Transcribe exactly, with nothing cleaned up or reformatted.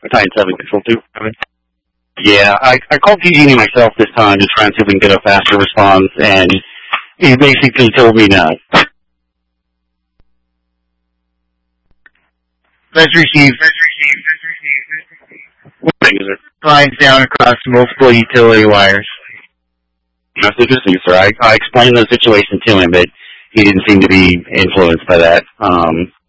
Titan seven Control two. Yeah, I, I called P G and E myself this time to try and see if we can get a faster response, and he basically told me no. Let's receive. Let's receive. Let's receive. What thing is it? Lines down across multiple utility wires. That's interesting, sir. I, I explained the situation to him, but he didn't seem to be influenced by that. Um,